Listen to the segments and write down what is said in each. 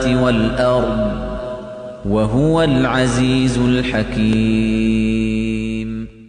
والأرض وهو العزيز الحكيم.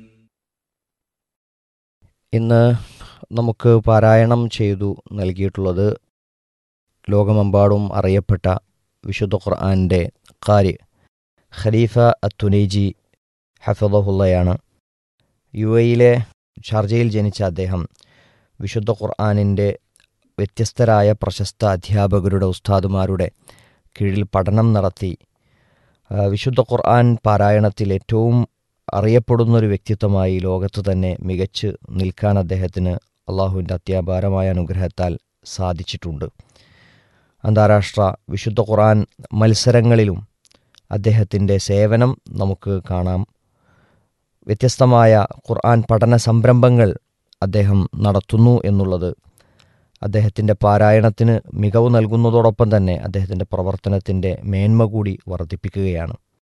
ഇന്ന് നമുക്ക് പാരായണം ചെയ്തു നൽകിയിട്ടുള്ളത് ലോകമെമ്പാടും അറിയപ്പെട്ട വിശുദ്ധ ഖുർആൻ്റെ ഖാരി ഖലീഫ അത്തുനൈജി ഹഫിളഹുള്ളയാണ്. യുഎയിലെ ഷാർജയിൽ ജനിച്ച അദ്ദേഹം വിശുദ്ധ ഖുർആനിൻ്റെ വ്യത്യസ്തരായ പ്രശസ്ത അധ്യാപകരുടെ ഉസ്താദുമാരുടെ കീഴിൽ പഠനം നടത്തി വിശുദ്ധ ഖുർആൻ പാരായണത്തിൽ ഏറ്റവും അറിയപ്പെടുന്നൊരു വ്യക്തിത്വമായി ലോകത്ത് തന്നെ മികച്ച് നിൽക്കാൻ അദ്ദേഹത്തിന് അള്ളാഹുവിൻ്റെ അത്യാപാരമായ അനുഗ്രഹത്താൽ സാധിച്ചിട്ടുണ്ട്. അന്താരാഷ്ട്ര വിശുദ്ധ ഖുർആൻ മത്സരങ്ങളിലും അദ്ദേഹത്തിൻ്റെ സേവനം നമുക്ക് കാണാം. വ്യത്യസ്തമായ ഖുർആൻ പഠന സംരംഭങ്ങൾ അദ്ദേഹം നടത്തുന്നു എന്നുള്ളത് അദ്ദേഹത്തിൻ്റെ പാരായണത്തിന് മികവ് നൽകുന്നതോടൊപ്പം തന്നെ അദ്ദേഹത്തിൻ്റെ പ്രവർത്തനത്തിൻ്റെ മേന്മ കൂടി വർദ്ധിപ്പിക്കുകയാണ്.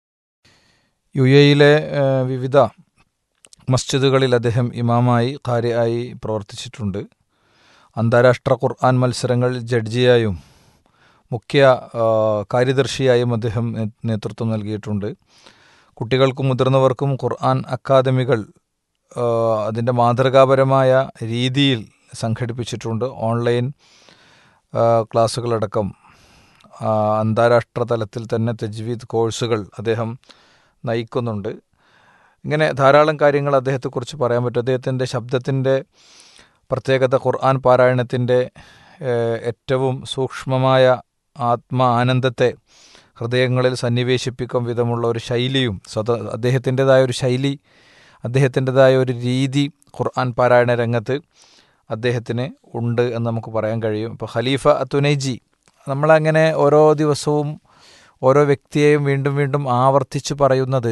യുഎയിലെ വിവിധ മസ്ജിദുകളിൽ അദ്ദേഹം ഇമാമായി ഖാരിയായി പ്രവർത്തിച്ചിട്ടുണ്ട്. അന്താരാഷ്ട്ര ഖുർആൻ മത്സരങ്ങളിൽ ജഡ്ജിയായും മുഖ്യ കാര്യദർശിയായും അദ്ദേഹം നേതൃത്വം നൽകിയിട്ടുണ്ട്. കുട്ടികൾക്കും മുതിർന്നവർക്കും ഖുർആൻ അക്കാദമികൾ അതിൻ്റെ മാതൃകാപരമായ രീതിയിൽ സംഘടിപ്പിച്ചിട്ടുണ്ട്. ഓൺലൈൻ ക്ലാസ്സുകളടക്കം അന്താരാഷ്ട്ര തലത്തിൽ തന്നെ തജ്വീദ് കോഴ്സുകൾ അദ്ദേഹം നയിക്കുന്നുണ്ട്. ഇങ്ങനെ ധാരാളം കാര്യങ്ങൾ അദ്ദേഹത്തെക്കുറിച്ച് പറയാൻ പറ്റും. അദ്ദേഹത്തിൻ്റെ ശബ്ദത്തിൻ്റെ പ്രത്യേകത ഖുർആൻ പാരായണത്തിൻ്റെ ഏറ്റവും സൂക്ഷ്മമായ ആത്മാനന്ദത്തെ ഹൃദയങ്ങളിൽ സന്നിവേശിപ്പിക്കും വിധമുള്ള ഒരു ശൈലിയും അദ്ദേഹത്തിൻ്റെതായ ഒരു ശൈലി, അദ്ദേഹത്തിൻ്റെതായ ഒരു രീതി ഖുർആൻ പാരായണ രംഗത്ത് അദ്ദേഹത്തിന് ഉണ്ട് എന്ന് നമുക്ക് പറയാൻ കഴിയും. ഇപ്പോൾ ഖലീഫ അത്തുനൈജി, നമ്മളങ്ങനെ ഓരോ ദിവസവും ഓരോ വ്യക്തിയെയും വീണ്ടും വീണ്ടും ആവർത്തിച്ച് പറയുന്നത്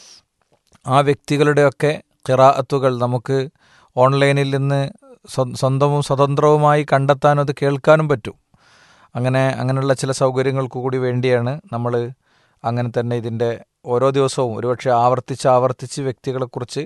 ആ വ്യക്തികളുടെയൊക്കെ ഖിറാഅത്തുകൾ നമുക്ക് ഓൺലൈനിൽ നിന്ന് സ്വന്തവും സ്വതന്ത്രവുമായി കണ്ടെത്താനും അത് കേൾക്കാനും പറ്റും. അങ്ങനെയുള്ള ചില സൗകര്യങ്ങൾക്ക് കൂടി വേണ്ടിയാണ് നമ്മൾ അങ്ങനെ തന്നെ ഇതിൻ്റെ ഓരോ ദിവസവും ഒരുപക്ഷെ ആവർത്തിച്ച് വ്യക്തികളെക്കുറിച്ച്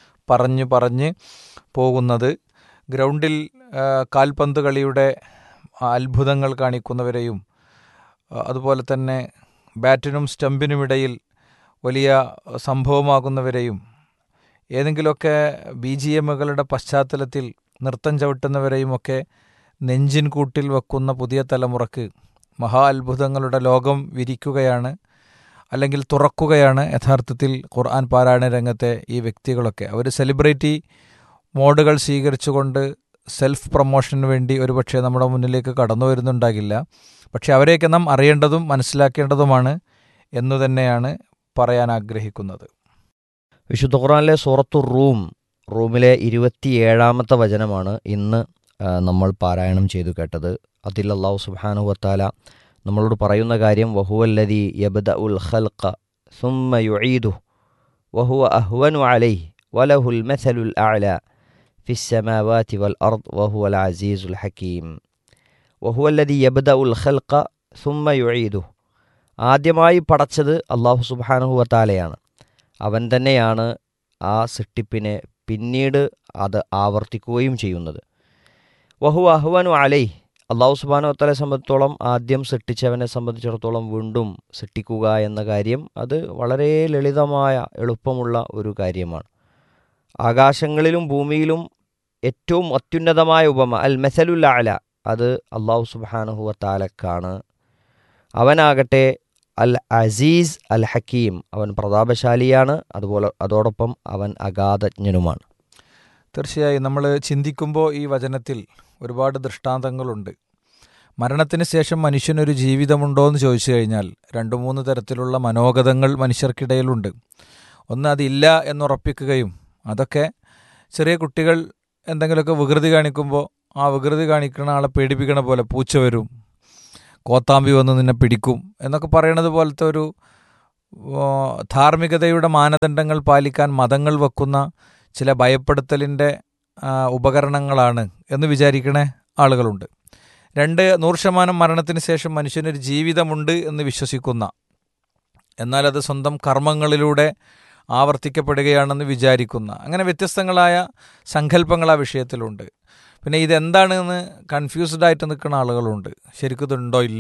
പറഞ്ഞ് പോകുന്നത്. ഗ്രൗണ്ടിൽ കാൽപന്ത് കളിയുടെ അത്ഭുതങ്ങൾ കാണിക്കുന്നവരെയും അതുപോലെ തന്നെ ബാറ്റിനും സ്റ്റമ്പിനുമിടയിൽ വലിയ സംഭവമാകുന്നവരെയും ഏതെങ്കിലുമൊക്കെ BGMകളുടെ പശ്ചാത്തലത്തിൽ നൃത്തം ചവിട്ടുന്നവരെയുമൊക്കെ നെഞ്ചിൻ കൂട്ടിൽ വെക്കുന്ന പുതിയ തലമുറക്ക് മഹാ അത്ഭുതങ്ങളുടെ ലോകം വിരിക്കുകയാണ്, അല്ലെങ്കിൽ തുറക്കുകയാണ് യഥാർത്ഥത്തിൽ ഖുർആൻ പാരായണ രംഗത്തെ ഈ വ്യക്തികളൊക്കെ. അവർ സെലിബ്രിറ്റി മോഡുകൾ സ്വീകരിച്ചുകൊണ്ട് സെൽഫ് പ്രൊമോഷന് വേണ്ടി ഒരുപക്ഷെ നമ്മുടെ മുന്നിലേക്ക് കടന്നു വരുന്നുണ്ടാകില്ല. പക്ഷെ അവരെയൊക്കെ നാം അറിയേണ്ടതും മനസ്സിലാക്കേണ്ടതുമാണ് എന്നു തന്നെയാണ് പറയാൻ ആഗ്രഹിക്കുന്നത്. വിശുദ്ധ ഖുർആനിലെ സൂറത്തു റൂമിലെ 27-ാമത്തെ വചനമാണ് ഇന്ന് നമ്മൾ പാരായണം ചെയ്തു കേട്ടത്. അതിൽ അല്ലാഹു സുബ്ഹാനഹു വതആല നമ്മളോട് പറയുന്ന കാര്യം വഹുവല്ലദീ യബ്ദഉൽ ഖൽഖ സുമ്മ യുഈദുഹു വഹുവ അഹ്വനു അലൈഹി വലഹുൽ മസലുൽ അഅ്ലാ ഫിസ്സമാവാതി വൽ അർദ് വഹുവൽ അസീസുൽ ഹകീം. വഹുവല്ലദീ യബ്ദഉൽ ഖൽഖ സുമ്മ യുഈദുഹു, ആദ്യമായി പടച്ചത് അല്ലാഹു സുബ്ഹാനഹു വതആലയാണ്. അവൻ തന്നെയാണ് ആ സൃഷ്ടിപ്പിനെ പിന്നീട് അത് ആവർത്തിക്കുകയും ചെയ്യുന്നത്. വഹുവ അഹ്വനു അലൈഹി, അല്ലാഹു സുബ്ഹാനഹു വതആലയെ സംബന്ധിച്ചിടത്തോളം ആദ്യം സൃഷ്ടിച്ചവനെ സംബന്ധിച്ചിടത്തോളം വീണ്ടും സൃഷ്ടിക്കുക എന്ന കാര്യം അത് വളരെ ലളിതമായ എളുപ്പമുള്ള ഒരു കാര്യമാണ്. ആകാശങ്ങളിലും ഭൂമിയിലും ഏറ്റവും അത്യുന്നതമായ ഉപമ അൽ മസലുൽ അഅ്ല അത് അല്ലാഹു സുബ്ഹാനഹു വതആലക്കാണ്. അവനാകട്ടെ അൽ അസീസ് അൽ ഹക്കീം, അവൻ പ്രതാപശാലിയാണ്, അതോടൊപ്പം അവൻ അഗാധജ്ഞനുമാണ്. തീർച്ചയായും നമ്മൾ ചിന്തിക്കുമ്പോൾ ഈ വചനത്തിൽ ഒരുപാട് ദൃഷ്ടാന്തങ്ങളുണ്ട്. മരണത്തിന് ശേഷം മനുഷ്യനൊരു ജീവിതമുണ്ടോ എന്ന് ചോദിച്ചു കഴിഞ്ഞാൽ 2-3 തരത്തിലുള്ള മനോഗതങ്ങൾ മനുഷ്യർക്കിടയിലുണ്ട്. ഒന്ന്, അതില്ല എന്നുറപ്പിക്കുകയും, അതൊക്കെ ചെറിയ കുട്ടികൾ എന്തെങ്കിലുമൊക്കെ വികൃതി കാണിക്കുമ്പോൾ ആ വികൃതി കാണിക്കുന്ന ആളെ പേടിപ്പിക്കണ പോലെ പൂച്ച വരും, കോത്താമ്പി വന്ന് നിന്നെ പിടിക്കും എന്നൊക്കെ പറയണത് പോലത്തെ ഒരു ധാർമ്മികതയുടെ മാനദണ്ഡങ്ങൾ പാലിക്കാൻ മതങ്ങൾ വെക്കുന്ന ചില ഭയപ്പെടുത്തലിൻ്റെ ഉപകരണങ്ങളാണ് എന്ന് വിചാരിക്കണ ആളുകളുണ്ട്. 100% മരണത്തിന് ശേഷം മനുഷ്യനൊരു ജീവിതമുണ്ട് എന്ന് വിശ്വസിക്കുന്ന, എന്നാൽ അത് സ്വന്തം കർമ്മങ്ങളിലൂടെ ആവർത്തിക്കപ്പെടുകയാണെന്ന് വിചാരിക്കുന്ന, അങ്ങനെ വ്യത്യസ്തങ്ങളായ സങ്കല്പങ്ങൾ ആ വിഷയത്തിലുണ്ട്. പിന്നെ ഇതെന്താണെന്ന് കൺഫ്യൂസ്ഡ് ആയിട്ട് നിൽക്കുന്ന ആളുകളുണ്ട്. ശരിക്കും ഇതുണ്ടോ ഇല്ലേ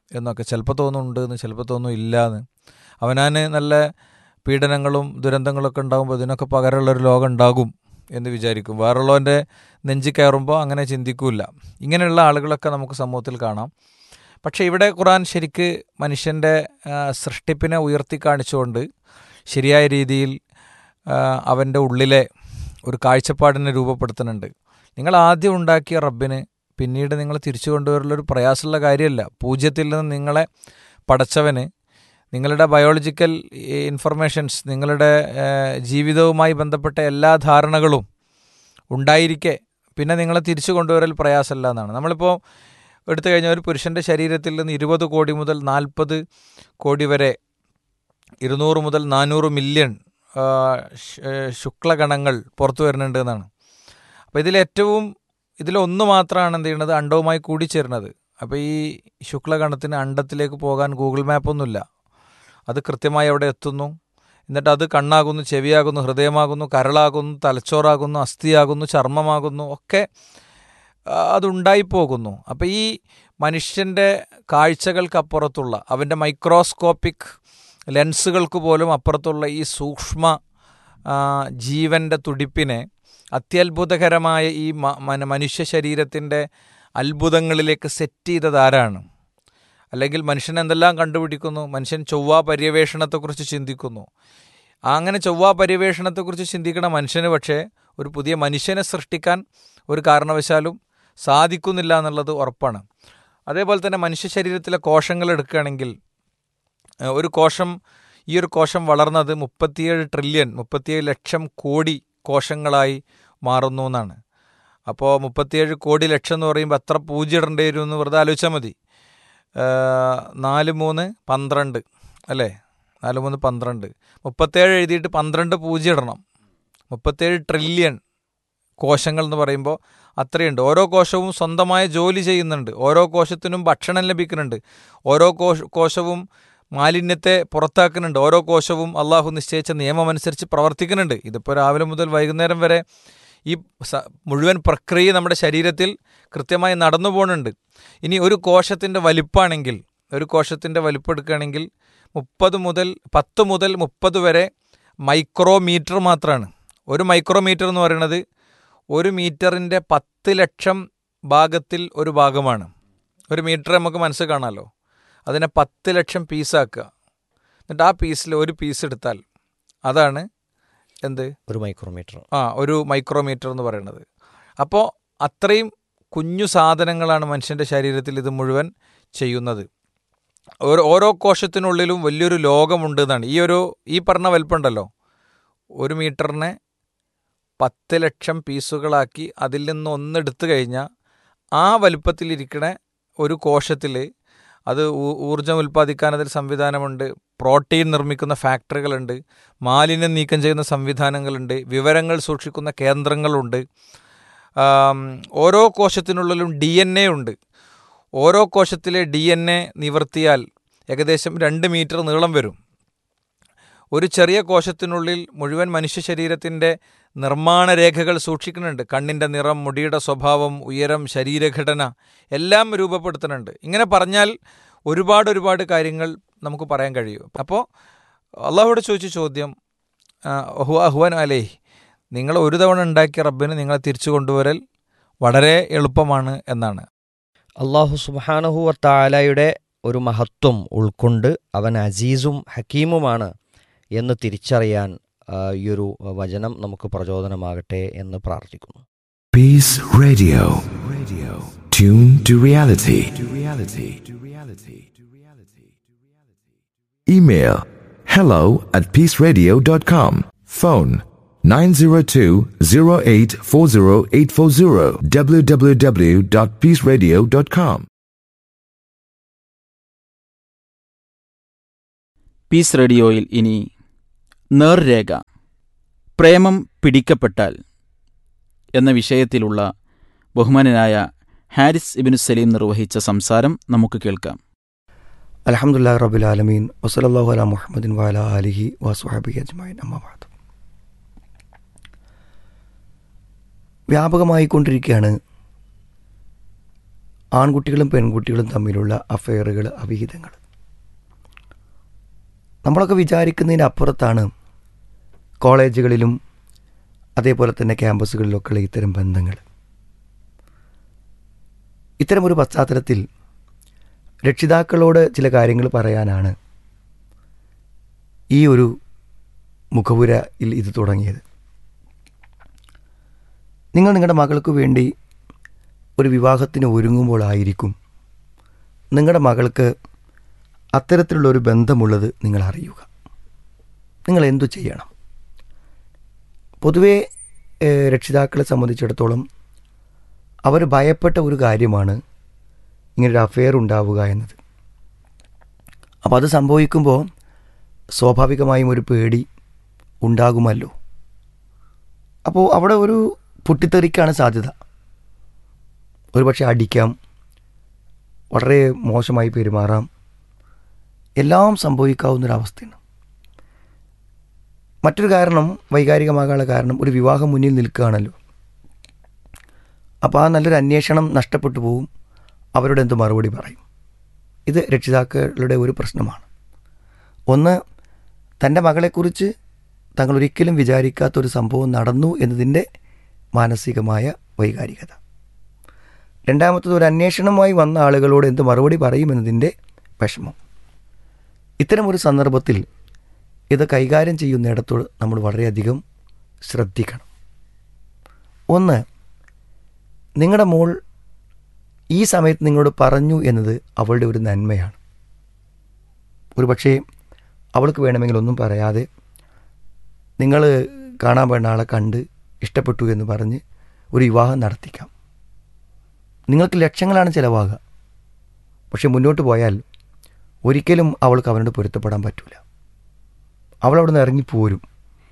എന്നൊക്കെ ചിലപ്പോൾ തോന്നുന്നുണ്ട് എന്ന്, ചിലപ്പോൾ തോന്നും ഇല്ല എന്ന്. അവനാന് നല്ല പീഡനങ്ങളും ദുരന്തങ്ങളൊക്കെ ഉണ്ടാകുമ്പോൾ ഇതിനൊക്കെ പകരമുള്ളൊരു ലോകം ഉണ്ടാകും എന്ന് വിചാരിക്കും. വേറുള്ളവൻ്റെ നെഞ്ചി കയറുമ്പോൾ അങ്ങനെ ചിന്തിക്കില്ല. ഇങ്ങനെയുള്ള ആളുകളൊക്കെ നമുക്ക് സമൂഹത്തിൽ കാണാം. പക്ഷേ ഇവിടെ ഖുർആൻ ശരിക്ക് മനുഷ്യൻ്റെ സൃഷ്ടിപ്പിനെ ഉയർത്തി കാണിച്ചുകൊണ്ട് ശരിയായ രീതിയിൽ അവൻ്റെ ഉള്ളിലെ ഒരു കാഴ്ചപ്പാടിനെ രൂപപ്പെടുത്തുന്നുണ്ട്. നിങ്ങൾ ആദ്യം ഉണ്ടാക്കിയ റബ്ബിന് പിന്നീട് നിങ്ങൾ തിരിച്ചു കൊണ്ടുവരലൊരു പ്രയാസമുള്ള കാര്യമല്ല. പൂജ്യത്തിൽ നിന്ന് നിങ്ങളെ പടച്ചവന് നിങ്ങളുടെ ബയോളജിക്കൽ ഇൻഫർമേഷൻസ്, നിങ്ങളുടെ ജീവിതവുമായി ബന്ധപ്പെട്ട എല്ലാ ധാരണകളും ഉണ്ടായിരിക്കെ പിന്നെ നിങ്ങളെ തിരിച്ചു കൊണ്ടുവരൽ പ്രയാസമല്ല എന്നാണ്. നമ്മളിപ്പോൾ എടുത്തു കഴിഞ്ഞാൽ ഒരു പുരുഷൻ്റെ ശരീരത്തിൽ നിന്ന് 20 കോടി മുതൽ 40 കോടി വരെ 200 മുതൽ 400 മില്യൺ ശുക്ലഗണങ്ങൾ പുറത്തു വരുന്നുണ്ട് എന്നാണ്. അപ്പോൾ ഇതിലൊന്ന് മാത്രമാണ് എന്ത് ചെയ്യുന്നത്, അണ്ടവുമായി കൂടിച്ചേരുന്നത്. അപ്പോൾ ഈ ശുക്ലഗണത്തിന് അണ്ടത്തിലേക്ക് പോകാൻ ഗൂഗിൾ മാപ്പൊന്നുമില്ല. അത് കൃത്യമായി അവിടെ എത്തുന്നു. എന്നിട്ട് അത് കണ്ണാകുന്നു, ചെവിയാകുന്നു, ഹൃദയമാകുന്നു, കരളാകുന്നു, തലച്ചോറാകുന്നു, അസ്ഥിയാകുന്നു, ചർമ്മമാകുന്നു, ഒക്കെ അതുണ്ടായിപ്പോകുന്നു. അപ്പോൾ ഈ മനുഷ്യൻ്റെ കാഴ്ചകൾക്കപ്പുറത്തുള്ള, അവൻ്റെ മൈക്രോസ്കോപ്പിക് ലെൻസുകൾക്ക് പോലും അപ്പുറത്തുള്ള ഈ സൂക്ഷ്മ ജീവൻ്റെ തുടിപ്പിനെ അത്യത്ഭുതകരമായ ഈ മനുഷ്യ ശരീരത്തിൻ്റെ അത്ഭുതങ്ങളിലേക്ക് സെറ്റ് ചെയ്തതാരാണ്? അല്ലെങ്കിൽ മനുഷ്യൻ എന്തെല്ലാം കണ്ടുപിടിക്കുന്നു? മനുഷ്യൻ ചൊവ്വാ പര്യവേഷണത്തെക്കുറിച്ച് ചിന്തിക്കുന്നു. അങ്ങനെ ചൊവ്വാ പര്യവേഷണത്തെക്കുറിച്ച് ചിന്തിക്കണ മനുഷ്യന് പക്ഷേ ഒരു പുതിയ മനുഷ്യനെ സൃഷ്ടിക്കാൻ ഒരു കാരണവശാലും സാധിക്കുന്നില്ല എന്നുള്ളത് ഉറപ്പാണ്. അതേപോലെ തന്നെ മനുഷ്യ ശരീരത്തിലെ കോശങ്ങൾ എടുക്കുകയാണെങ്കിൽ ഈ ഒരു കോശം വളർന്നത് 37 ലക്ഷം കോടി കോശങ്ങളായി മാറുന്നു എന്നാണ്. അപ്പോൾ 37 കോടി ലക്ഷം എന്ന് പറയുമ്പോൾ എത്ര പൂജ്യം ഇടേണ്ടി വരും എന്ന് വെറുതെ ആലോചിച്ചാൽ മതി. 4 3 12 അല്ലേ? 4 3 12, 37 എഴുതിയിട്ട് 12 പൂജ്യം ഇടണം. 37 ട്രില്യൺ കോശങ്ങൾ എന്ന് പറയുമ്പോൾ അത്രയുണ്ട്. ഓരോ കോശവും സ്വന്തമായ ജോലി ചെയ്യുന്നുണ്ട്. ഓരോ കോശത്തിനും ഭക്ഷണം ലഭിക്കുന്നുണ്ട്. ഓരോ കോശവും മാലിന്യത്തെ പുറത്താക്കുന്നുണ്ട്. ഓരോ കോശവും അള്ളാഹു നിശ്ചയിച്ച നിയമമനുസരിച്ച് പ്രവർത്തിക്കുന്നുണ്ട്. ഇതിപ്പോൾ രാവിലെ മുതൽ വൈകുന്നേരം വരെ ഈ മുഴുവൻ പ്രക്രിയ നമ്മുടെ ശരീരത്തിൽ കൃത്യമായി നടന്നു പോകുന്നുണ്ട്. ഇനി ഒരു കോശത്തിൻ്റെ വലിപ്പാണെങ്കിൽ, ഒരു കോശത്തിൻ്റെ വലിപ്പം എടുക്കുകയാണെങ്കിൽ 10 മുതൽ 30 വരെ മൈക്രോമീറ്റർ മാത്രമാണ്. ഒരു മൈക്രോമീറ്റർ എന്ന് പറയുന്നത് 1 മീറ്ററിൻ്റെ 10 ലക്ഷം ഭാഗത്തിൽ ഒരു ഭാഗമാണ്. ഒരു മീറ്റർ നമുക്ക് മനസ്സിൽ കാണാമല്ലോ. അതിനെ 10 ലക്ഷം പീസാക്കുക. എന്നിട്ട് ആ പീസിൽ ഒരു പീസ് എടുത്താൽ അതാണ് എന്ത്? ഒരു മൈക്രോമീറ്റർ. ഒരു മൈക്രോമീറ്റർ എന്ന് പറയുന്നത്. അപ്പോൾ അത്രയും കുഞ്ഞു സാധനങ്ങളാണ് മനുഷ്യൻ്റെ ശരീരത്തിൽ ഇത് മുഴുവൻ ചെയ്യുന്നത്. ഓരോ കോശത്തിനുള്ളിലും വലിയൊരു ലോകമുണ്ട് എന്നാണ്. ഈ പറഞ്ഞ വലിപ്പമുണ്ടല്ലോ, 1 മീറ്ററിനെ 10 ലക്ഷം പീസുകളാക്കി അതിൽ നിന്ന് ഒന്നെടുത്തു കഴിഞ്ഞാൽ ആ വലിപ്പത്തിലിരിക്കണ ഒരു കോശത്തിൽ അത് ഊർജ്ജം ഉൽപ്പാദിക്കാൻ അതിൽ സംവിധാനമുണ്ട്, പ്രോട്ടീൻ നിർമ്മിക്കുന്ന ഫാക്ടറികളുണ്ട്, മാലിന്യം നീക്കം ചെയ്യുന്ന സംവിധാനങ്ങളുണ്ട്, വിവരങ്ങൾ സൂക്ഷിക്കുന്ന കേന്ദ്രങ്ങളുണ്ട്. ഓരോ കോശത്തിനുള്ളിലും DNA ഉണ്ട്. ഓരോ കോശത്തിലെ DNA നിവർത്തിയാൽ ഏകദേശം 2 മീറ്റർ നീളം വരും. ഒരു ചെറിയ കോശത്തിനുള്ളിൽ മുഴുവൻ മനുഷ്യ ശരീരത്തിൻ്റെ നിർമ്മാണ രേഖകൾ സൂക്ഷിക്കുന്നുണ്ട്. കണ്ണിൻ്റെ നിറം, മുടിയുടെ സ്വഭാവം, ഉയരം, ശരീരഘടന എല്ലാം രൂപപ്പെടുത്തുന്നുണ്ട്. ഇങ്ങനെ പറഞ്ഞാൽ ഒരുപാട് കാര്യങ്ങൾ നമുക്ക് പറയാൻ കഴിയും. അപ്പോൾ അള്ളാഹുവോട് ചോദിച്ച ചോദ്യം അഹ്വാൻ അലൈഹി, നിങ്ങൾ ഒരു തവണ ഉണ്ടാക്കിയ റബ്ബിന് നിങ്ങളെ തിരിച്ചു കൊണ്ടുവരൽ വളരെ എളുപ്പമാണ് എന്നാണ്. അള്ളാഹു സുബ്ഹാനഹു വ തആലയുടെ ഒരു മഹത്വം ഉൾക്കൊണ്ട് അവൻ അസീസും ഹക്കീമുമാണ് എന്ന് തിരിച്ചറിയാൻ ഈ ഒരു വചനം നമുക്ക് പ്രചോദനമാകട്ടെ എന്ന് പ്രാർത്ഥിക്കുന്നു. Peace Radio. Tune to reality. Email hello@peaceradio.com. Phone 902-0840840 www.peaceradio.com. Piece റേഡിയോയിൽ ഇനി നേർരേഖ, പ്രേമം പിടിക്കപ്പെട്ടാൽ എന്ന വിഷയത്തിലുള്ള ബഹുമാനനായ ഹാരിസ് ഇബ്നു സലീം നിർവഹിച്ച സംസാരം നമുക്ക് കേൾക്കാം. അൽഹംദുലില്ലാഹി റബ്ബിൽ ആലമീൻ വസല്ലല്ലാഹു അലാ മുഹമ്മദിൻ വഅലാ ആലിഹി വസ്വഹ്ബിഹി അജ്മഈൻ. അമ്മാ ബഅദ്. വ്യാപകമായിക്കൊണ്ടിരിക്കുകയാണ് ആൺകുട്ടികളും പെൺകുട്ടികളും തമ്മിലുള്ള അഫെയറുകൾ, അവിഹിതങ്ങൾ. നമ്മളൊക്കെ വിചാരിക്കുന്നതിനപ്പുറത്താണ് കോളേജുകളിലും അതേപോലെ തന്നെ ക്യാമ്പസുകളിലൊക്കെയുള്ള ഇത്തരം ബന്ധങ്ങൾ. ഇത്തരമൊരു പശ്ചാത്തലത്തിൽ രക്ഷിതാക്കളോട് ചില കാര്യങ്ങൾ പറയാനാണ് ഈ ഒരു മുഖവുരയിൽ ഇത് തുടങ്ങിയത്. നിങ്ങൾ നിങ്ങളുടെ മകൾക്ക് വേണ്ടി ഒരു വിവാഹത്തിന് ഒരുങ്ങുമ്പോഴായിരിക്കും നിങ്ങളുടെ മകൾക്ക് അത്തരത്തിലുള്ളൊരു ബന്ധമുള്ളത് നിങ്ങൾ അറിയുക. നിങ്ങൾ എന്തു ചെയ്യണം? പൊതുവേ രക്ഷിതാക്കളെ സംബന്ധിച്ചിടത്തോളം അവർ ഭയപ്പെട്ട ഒരു കാര്യമാണ് ഇങ്ങനൊരു അഫെയർ ഉണ്ടാവുക എന്നത്. അപ്പോൾ അത് സംഭവിക്കുമ്പോൾ സ്വാഭാവികമായും ഒരു പേടി ഉണ്ടാകുമല്ലോ. അപ്പോൾ അവിടെ ഒരു പൊട്ടിത്തെറിക്കാണ് സാധ്യത. ഒരുപക്ഷെ അടിക്കാം, വളരെ മോശമായി പെരുമാറാം, എല്ലാം സംഭവിക്കാവുന്നൊരവസ്ഥയാണ്. മറ്റൊരു കാരണം, വൈകാരികമാകാനുള്ള കാരണം, ഒരു വിവാഹം മുന്നിൽ നിൽക്കുകയാണല്ലോ. അപ്പോൾ ആ നല്ലൊരു അന്വേഷണം നഷ്ടപ്പെട്ടു പോവും. അവരോട് എന്ത് മറുപടി പറയും? ഇത് രക്ഷിതാക്കളുടെ ഒരു പ്രശ്നമാണ്. ഒന്ന്, തൻ്റെ മകളെക്കുറിച്ച് തങ്ങൾ ഒരിക്കലും വിചാരിക്കാത്തൊരു സംഭവം നടന്നു എന്നതിൻ്റെ മാനസികമായ വൈകാരികത. രണ്ടാമത്തത്, ഒരു അന്വേഷണവുമായി വന്ന ആളുകളോട് എന്ത് മറുപടി പറയുമെന്നതിൻ്റെ വിഷമം. ഇത്തരമൊരു സന്ദർഭത്തിൽ ഇത് കൈകാര്യം ചെയ്യുന്നിടത്തോട് നമ്മൾ വളരെയധികം ശ്രദ്ധിക്കണം. ഒന്ന്, നിങ്ങളുടെ മോൾ ഈ സമയത്ത് നിങ്ങളോട് പറഞ്ഞു എന്നത് അവളുടെ ഒരു നന്മയാണ്. ഒരു പക്ഷേ അവൾക്ക് വേണമെങ്കിൽ ഒന്നും പറയാതെ നിങ്ങൾ കാണാൻ വേണ്ട ആളെ കണ്ട് ഇഷ്ടപ്പെട്ടു എന്ന് പറഞ്ഞ് ഒരു വിവാഹം നടത്തിക്കാം. നിങ്ങൾക്ക് ലക്ഷങ്ങളാണ് ചിലവാകുക. പക്ഷെ മുന്നോട്ട് പോയാൽ ഒരിക്കലും അവൾക്ക് അവനോട് പൊരുത്തപ്പെടാൻ പറ്റില്ല. അവളവിടെ നിന്ന് ഇറങ്ങിപ്പോരും.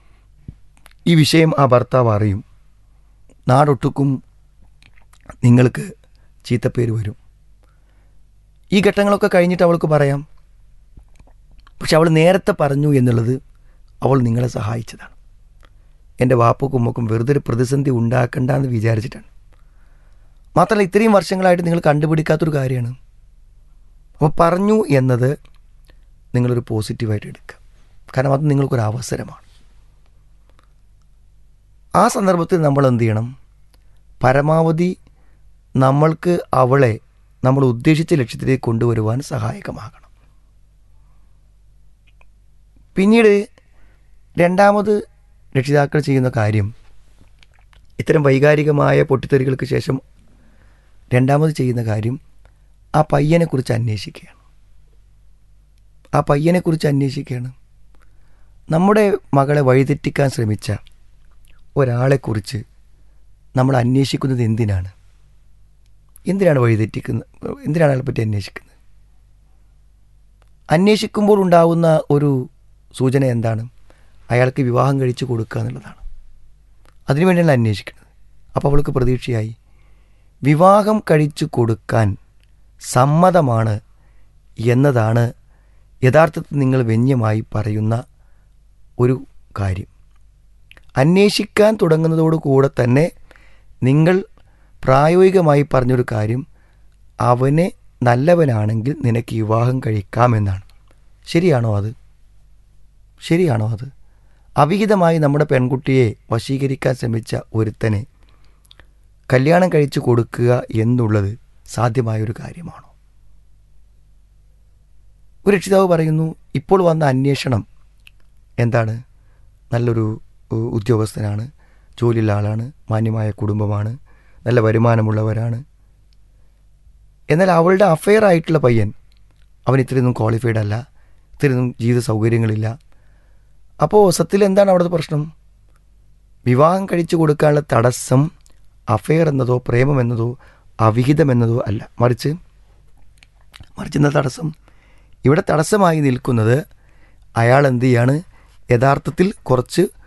ഈ വിഷയം ആ ഭർത്താവ് അറിയും. നാടൊട്ടുക്കും നിങ്ങൾക്ക് ചീത്തപ്പേര് വരും. ഈ ഘട്ടങ്ങളൊക്കെ കഴിഞ്ഞിട്ട് അവൾക്ക് പറയാം. പക്ഷെ അവൾ നേരത്തെ പറഞ്ഞു എന്നുള്ളത് അവൾ നിങ്ങളെ സഹായിച്ചതാണ്. എൻ്റെ വാപ്പക്കും ഉമ്മക്കും വെറുതെ ഒരു പ്രതിസന്ധി ഉണ്ടാക്കണ്ടെന്ന് വിചാരിച്ചിട്ടാണ്. മാത്രമല്ല, ഇത്രയും വർഷങ്ങളായിട്ട് നിങ്ങൾ കണ്ടുപിടിക്കാത്തൊരു കാര്യമാണ്. അപ്പോൾ പറഞ്ഞു എന്നത് നിങ്ങളൊരു പോസിറ്റീവായിട്ട് എടുക്കുക. കാരണം അത് നിങ്ങൾക്കൊരു അവസരമാണ്. ആ സന്ദർഭത്തിൽ നമ്മൾ എന്ത് ചെയ്യണം? പരമാവധി നമ്മൾക്ക് അവളെ നമ്മൾ ഉദ്ദേശിച്ച ലക്ഷ്യത്തിലേക്ക് കൊണ്ടുവരുവാൻ സഹായകമാകണം. പിന്നീട് രണ്ടാമത് രക്ഷിതാക്കൾ ചെയ്യുന്ന കാര്യം, ഇത്തരം വൈകാരികമായ പൊട്ടിത്തെറികൾക്ക് ശേഷം രണ്ടാമത് ചെയ്യുന്ന കാര്യം ആ പയ്യനെക്കുറിച്ച് അന്വേഷിക്കുകയാണ്. ആ പയ്യനെക്കുറിച്ച് അന്വേഷിക്കുകയാണ്. നമ്മുടെ മകളെ വഴിതെറ്റിക്കാൻ ശ്രമിച്ച ഒരാളെക്കുറിച്ച് നമ്മൾ അന്വേഷിക്കുന്നത് എന്തിനാണ്? എന്തിനാണ് വഴിതെറ്റിക്കുന്നത്? എന്തിനാണ് അയാളെപ്പറ്റി അന്വേഷിക്കുന്നത്? അന്വേഷിക്കുമ്പോൾ ഉണ്ടാകുന്ന ഒരു സൂചന എന്താണ്? അയാൾക്ക് വിവാഹം കഴിച്ചു കൊടുക്കുക എന്നുള്ളതാണ്. അതിനുവേണ്ടിയാണ് അന്വേഷിക്കുന്നത്. അപ്പോൾ അവൾക്ക് പ്രതീക്ഷയായി. വിവാഹം കഴിച്ചു കൊടുക്കാൻ സമ്മതമാണ് എന്നതാണ് യഥാർത്ഥത്തിൽ നിങ്ങൾ വ്യംഗ്യമായി പറയുന്ന ഒരു കാര്യം. അന്വേഷിക്കാൻ തുടങ്ങുന്നതോടുകൂടെ തന്നെ നിങ്ങൾ പ്രായോഗികമായി പറഞ്ഞൊരു കാര്യം, അവനെ നല്ലവനാണെങ്കിൽ നിനക്ക് വിവാഹം കഴിക്കാമെന്നാണ്. ശരിയാണോ അത്? ശരിയാണോ അത്? അവിഹിതമായി നമ്മുടെ പെൺകുട്ടിയെ വശീകരിക്കാൻ ശ്രമിച്ച ഒരുത്തനെ കല്യാണം കഴിച്ചു കൊടുക്കുക എന്നുള്ളത് സാധ്യമായൊരു കാര്യമാണോ? ഒരു രക്ഷിതാവ് പറയുന്നു, ഇപ്പോൾ വന്ന അന്വേഷണം എന്താണ്? നല്ലൊരു ഉദ്യോഗസ്ഥനാണ്, ജോലിയുള്ള ആളാണ്, മാന്യമായ കുടുംബമാണ്, നല്ല വരുമാനമുള്ളവരാണ്. എന്നാൽ അവളുടെ അഫെയർ ആയിട്ടുള്ള പയ്യൻ, അവൻ ഇത്രയൊന്നും ക്വാളിഫൈഡ് അല്ല, ഇത്രയൊന്നും ജീവിത സൗകര്യങ്ങളില്ല. അപ്പോൾ സത്യത്തിൽ എന്താണ് അവിടുത്തെ പ്രശ്നം? വിവാഹം കഴിച്ചു കൊടുക്കാനുള്ള തടസ്സം അഫെയർ എന്നതോ പ്രേമമെന്നതോ അവിഹിതമെന്നതോ അല്ല. മറിച്ച് ഇന്ന തടസ്സം, ഇവിടെ തടസ്സമായി നിൽക്കുന്നത് അയാൾ എന്ത് ചെയ്യാണ്? യഥാർത്ഥത്തിൽ കുറച്ച്